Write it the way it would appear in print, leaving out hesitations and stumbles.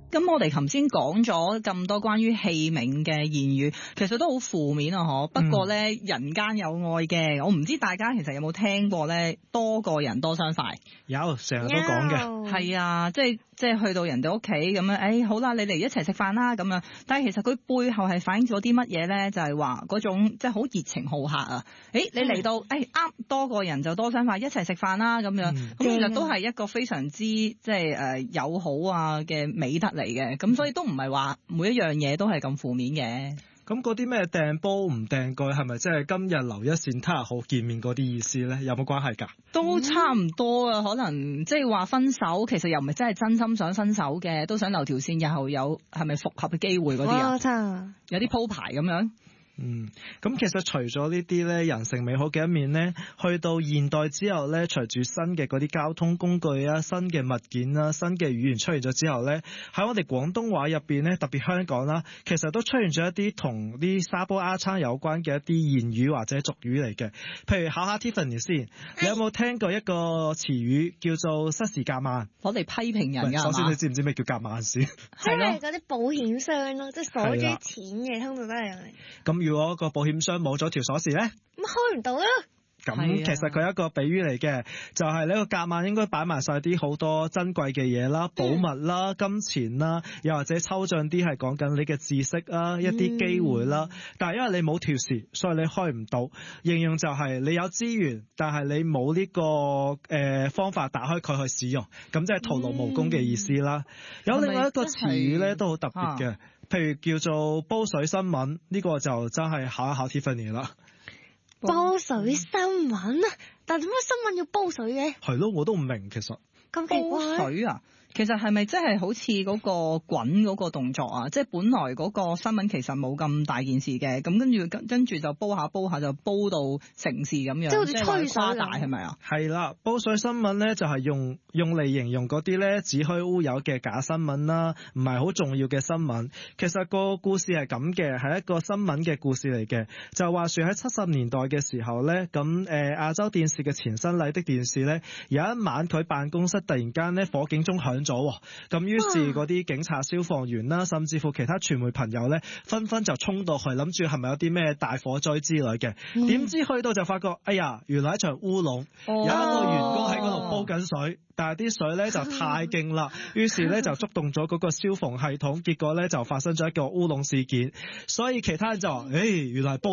咁我哋頭先講咗咁多關於器皿嘅言語，其實都好負面啊！不過咧，人間有愛嘅，我唔知大家其實有冇聽過咧，多個人多雙筷。 有，成日都講嘅。 係啊，即係去到人哋屋企咁樣，好啦，你嚟一齊食飯啦咁樣。但係其實佢背後係反映咗啲乜嘢咧？就係話嗰種即係好熱情好客啊！你嚟到啱多個人就多雙筷，一齊食飯啦咁樣。咁其實都係一個非常之即係友好啊嘅美德嚟嘅。咁所以都唔係話每一樣嘢都係咁負面嘅。 咁嗰啲咩掟煲唔掟蓋係咪即係今日留一線，他日好見面嗰啲意思咧？有冇關係㗎？ 都差唔多啊，可能即係話分手，其實又唔係真係真心想分手嘅，都想留條線，日後有係咪復合嘅機會嗰啲啊？有啲鋪排咁樣。 咁其實除咗呢啲咧人性美好嘅一面咧，去到現代之後咧，隨住新嘅嗰啲交通工具啊、新嘅物件啊、新嘅語言出現咗之後咧，喺我哋廣東話入邊咧，特別香港啦，其實都出現咗一啲同啲沙煲罌罉有關嘅一啲言語或者俗語嚟嘅。譬如考下 Tiffany 先，你有冇聽過一個詞語叫做失時夾萬？ 攞嚟批評人㗎。 首先你知唔知咩叫夾萬先？ 即係嗰啲保險箱咯，即係鎖住錢嘅，通常都係。 咁如果個保險箱冇咗條鎖匙咧， 咁開唔到啦。 咁其實佢係一個比喻嚟嘅，就係呢個夾萬應該擺埋晒啲好多珍貴嘅嘢啦、寶物啦、金錢啦，又或者抽象啲係講緊你嘅知識啊、一啲機會啦。但係因為你冇條匙，所以你開唔到。形容就係你有資源，但係你冇呢個方法打開佢去使用，咁即係徒勞無功嘅意思啦。有另外一個詞語咧都好特別嘅，譬如叫做煲水新聞，呢個就真係考一考 Tiffany 啦。 煲水新聞啊？但係點解新聞要煲水嘅？ 係咯，我都唔明其實。 咁奇怪。 煲水啊？其實係咪真係好似嗰個滾嗰個動作啊？即係本來嗰個新聞其實冇咁大件事嘅，咁跟住就煲下就煲到成事咁樣， 即係好似吹水誇大係咪啊？ 係啦，煲水新聞咧就係用嚟形容嗰啲咧子虛烏有嘅假新聞啦，唔係好重要嘅新聞。其實個故事係咁嘅，係一個新聞嘅故事嚟嘅。就話說喺70年代嘅時候咧，咁亞洲電視嘅前身麗的電視咧，有一晚佢辦公室突然間咧火警鐘響咗，咁於是嗰啲警察、消防員啦，甚至乎其他傳媒朋友咧，紛紛就衝到去，諗住係咪有啲咩大火災之類嘅？點知去到就發覺，哎呀，原來一場烏龍，有一個員工喺嗰度煲緊水，但係啲水咧就太勁啦，於是咧就觸動咗嗰個消防系統，結果咧就發生咗一個烏龍事件，所以其他人就話，原來係煲